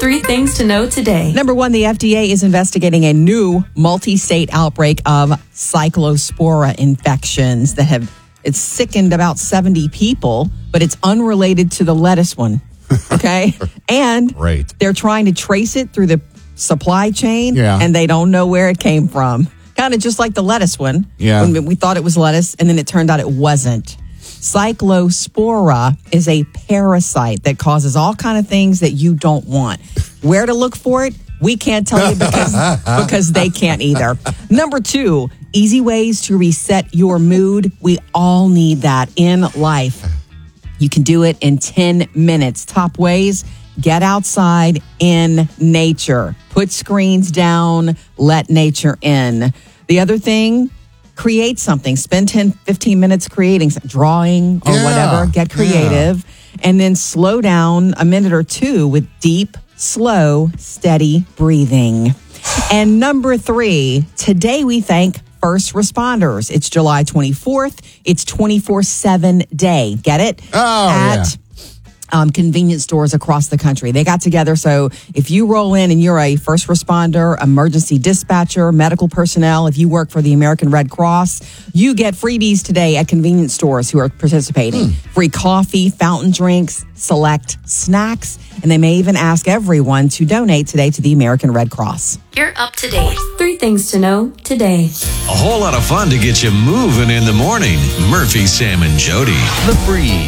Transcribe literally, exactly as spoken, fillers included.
Three things to know today. Number one, the F D A is investigating a new multi-state outbreak of cyclospora infections that have it's sickened about seventy people, but it's unrelated to the lettuce one. Okay? And right. they're trying to trace it through the supply chain, yeah. and they don't know where it came from. Kind of just like the lettuce one. Yeah. When we thought it was lettuce, and then it turned out it wasn't. Cyclospora is a parasite that causes all kind of things that you don't want. Where to look for it? We can't tell you because, because they can't either. Number two, easy ways to reset your mood. We all need that in life. You can do it in ten minutes. Top ways, get outside in nature. Put screens down, let nature in. The other thing, create something. Spend ten, fifteen minutes creating, drawing or yeah, whatever. Get creative. Yeah. And then slow down a minute or two with deep, slow, steady breathing. And number three, today we thank first responders. It's July twenty-fourth. It's twenty-four seven day. Get it? Oh, At yeah. Um, convenience stores across the country. They got together. So if you roll in and you're a first responder, emergency dispatcher, medical personnel, if you work for the American Red Cross, you get freebies today at convenience stores who are participating. Mm. Free coffee, fountain drinks, select snacks, and they may even ask everyone to donate today to the American Red Cross. You're up to date. Three things to know today. A whole lot of fun to get you moving in the morning. Murphy, Sam, and Jody. The Breeze.